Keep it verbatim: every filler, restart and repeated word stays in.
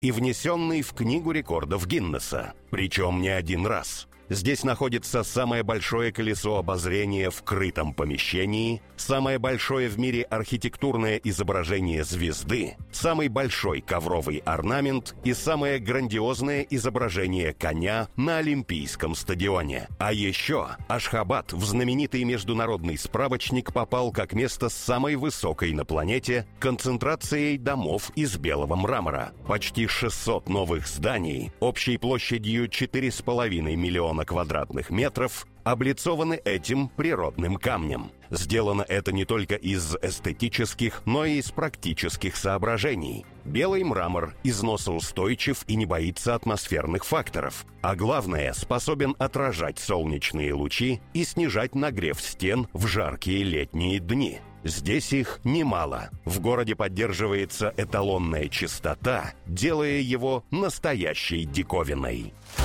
и внесенный в Книгу рекордов Гиннесса, причем не один раз. Здесь находится самое большое колесо обозрения в крытом помещении, самое большое в мире архитектурное изображение звезды, самый большой ковровый орнамент и самое грандиозное изображение коня на Олимпийском стадионе. А еще Ашхабад в знаменитый международный справочник попал как место с самой высокой на планете концентрацией домов из белого мрамора. Почти шестьсот новых зданий общей площадью четыре с половиной миллиона квадратных метров облицованы этим природным камнем. Сделано это не только из эстетических, но и из практических соображений. Белый мрамор износоустойчив и не боится атмосферных факторов. А главное, способен отражать солнечные лучи и снижать нагрев стен в жаркие летние дни. Здесь их немало. В городе поддерживается эталонная чистота, делая его настоящей диковиной.